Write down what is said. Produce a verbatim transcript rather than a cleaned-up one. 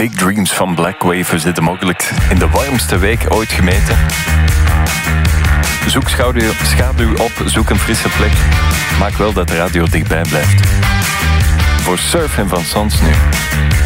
Big Dreams van Black Wave. We zitten mogelijk in de warmste week ooit gemeten. Zoek schaduw, schaduw op, zoek een frisse plek. Maak wel dat de radio dichtbij blijft. Voor Surf en Van Sons nu.